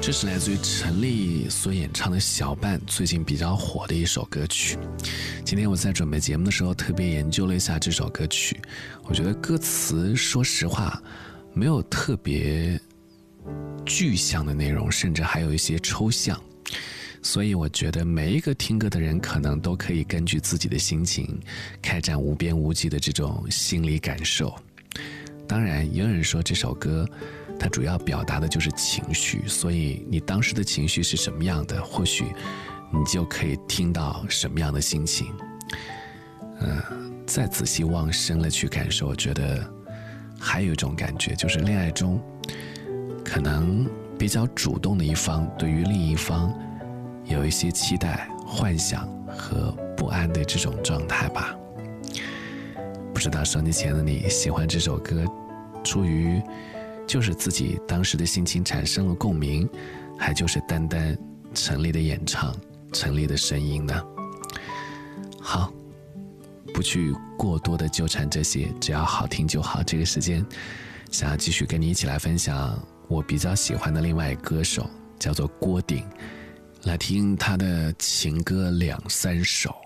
这是来自于陈粒所演唱的小半，最近比较火的一首歌曲。今天我在准备节目的时候特别研究了一下这首歌曲，我觉得歌词说实话没有特别具象的内容，甚至还有一些抽象，所以我觉得每一个听歌的人可能都可以根据自己的心情开展无边无际的这种心理感受。当然也有人说这首歌它主要表达的就是情绪，所以你当时的情绪是什么样的，或许你就可以听到什么样的心情。再仔细往深了去感受，我觉得还有一种感觉，就是恋爱中可能比较主动的一方对于另一方有一些期待、幻想和不安的这种状态吧。不知道收音机前的你喜欢这首歌，出于就是自己当时的心情产生了共鸣，还就是单单陈粒的演唱、陈粒的声音呢？好，不去过多的纠缠这些，只要好听就好。这个时间想要继续跟你一起来分享我比较喜欢的另外一歌手，叫做郭顶，来听他的情歌2-3首。